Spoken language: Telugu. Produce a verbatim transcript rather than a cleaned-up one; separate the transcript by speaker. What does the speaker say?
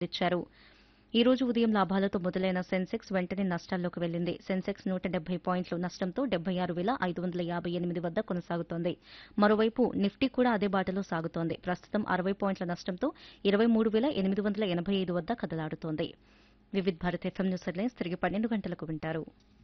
Speaker 1: ఇచ్చారు. ఈ రోజు ఉదయం లాభాలతో మొదలైన సెన్సెక్స్ వెంటనే నష్టాల్లోకి వెళ్లింది. సెన్సెక్స్ నూట డెబ్బై పాయింట్ల నష్టంతో డెబ్బై ఆరు వేల ఐదు వందల యాభై ఎనిమిది వద్ద కొనసాగుతోంది. మరోవైపు నిఫ్టీ కూడా అదే బాటలో సాగుతోంది. ప్రస్తుతం అరవై పాయింట్ల నష్టంతో ఇరవై మూడు వేల ఎనిమిది వందల ఎనభై ఐదు వద్ద కదలాడుతోంది. Vividh Bharat FM news headlines తిరిగి పన్నెండు గంటలకు వింటారు.